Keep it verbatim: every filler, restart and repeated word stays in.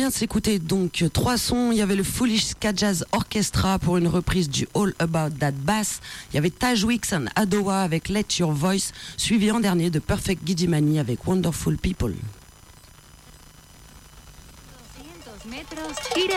vient de s'écouter donc trois sons. Il y avait le Foolish Ska Jazz Orchestra pour une reprise du All About That Bass. Il y avait Tajwix and Adowa avec Let Your Voice, suivi en dernier de Perfect Gidimani avec Wonderful People.